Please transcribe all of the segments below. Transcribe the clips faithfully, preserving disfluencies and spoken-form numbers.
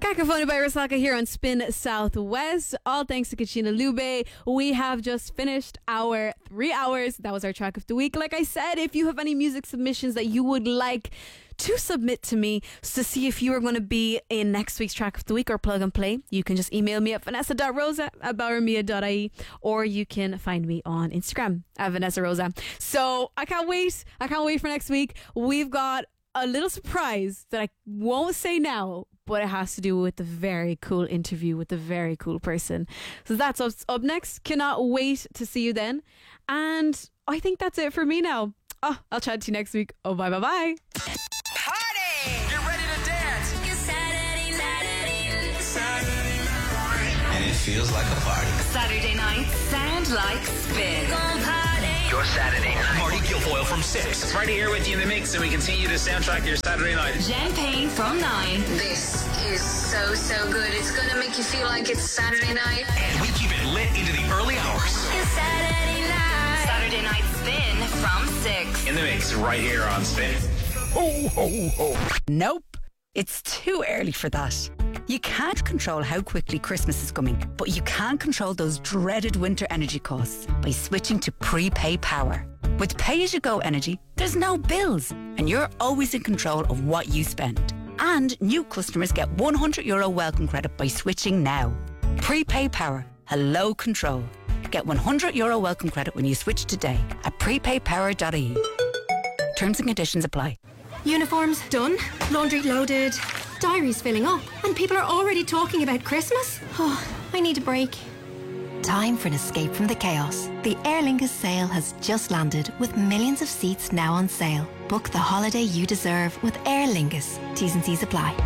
Cacophony by Rosaka here on Spin Southwest. All thanks to Katrina Lube. We have just finished our three hours. That was our track of the week. Like I said, if you have any music submissions that you would like to submit to me to see if you are going to be in next week's track of the week or plug and play, you can just email me at vanessa dot rosa at bauermia dot I E, or you can find me on Instagram at Vanessa Rosa. So I can't wait. I can't wait for next week. We've got a little surprise that I won't say now, but it has to do with the very cool interview with the very cool person. So that's up, up next. Cannot wait to see you then. And I think that's it for me now. Oh, I'll chat to you next week. Oh, bye, bye, bye. Party! You're ready to dance. It's Saturday, Saturday, Saturday night. And it feels like a party. Saturday night, sound like spin. Your Saturday night. Marty Guilfoyle from six. Right here with you in the mix, and we continue to soundtrack your Saturday night. Jen Payne from nine. This is so, so good. It's going to make you feel like it's Saturday night. And we keep it lit into the early hours. It's Saturday night. Saturday night spin from six. In the mix, right here on Spin. Ho, ho, ho. Nope, it's too early for that. You can't control how quickly Christmas is coming, but you can control those dreaded winter energy costs by switching to prepay power. With pay-as-you-go energy, there's no bills, and you're always in control of what you spend. And new customers get one hundred euro welcome credit by switching now. Prepay power. Hello control. Get one hundred euro welcome credit when you switch today at prepay power dot I E. Terms and conditions apply. Uniforms done, laundry loaded, diaries filling up, and people are already talking about Christmas? Oh, I need a break. Time for an escape from the chaos. The Aer Lingus sale has just landed with millions of seats now on sale. Book the holiday you deserve with Aer Lingus. T's and C's apply.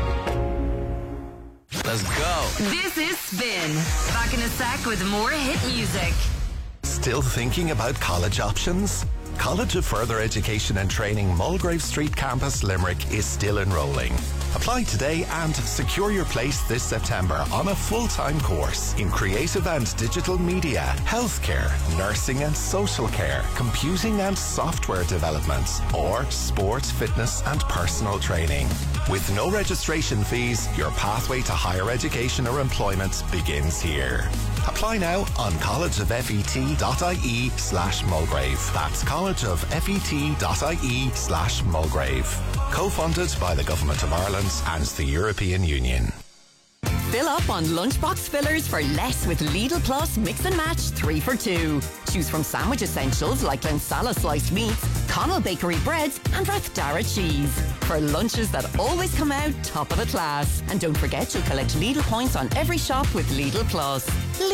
Let's go. This is Spin. Back in a sec with more hit music. Still thinking about college options? College of Further Education and Training Mulgrave Street Campus Limerick is still enrolling. Apply today and secure your place this September on a full-time course in creative and digital media, healthcare, nursing and social care, computing and software development, or sport, fitness and personal training. With no registration fees, your pathway to higher education or employment begins here. Apply now on collegeoffet.ie slash Mulgrave. That's collegeoffet.ie slash Mulgrave. Co-funded by the Government of Ireland and the European Union. Fill up on lunchbox fillers for less with Lidl Plus Mix and Match three for two. Choose from sandwich essentials like Glensala sliced meats, Connell bakery breads and Rathdara cheese. For lunches that always come out top of the class. And don't forget you'll collect Lidl points on every shop with Lidl Plus.